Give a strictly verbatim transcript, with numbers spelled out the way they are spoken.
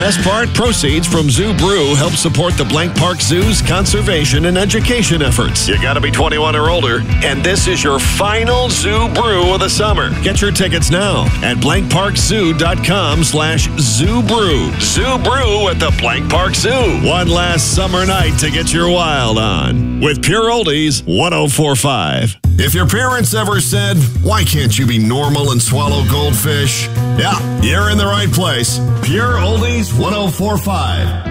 Best part, proceeds from Zoo Brew help support the Blank Park Zoo's conservation and education efforts. You gotta be twenty-one or older, and this is your final Zoo Brew of the summer. Get your tickets now at blank park zoo dot com slash zoo brew. Zoo Brew at the Blank Park Zoo. One last summer night to get your wild on with Pure Oldies one oh four point five. If your parents ever said, "Why can't you be normal and swallow goldfish?" Yeah, you're in the right place. Pure Oldies one oh four point five.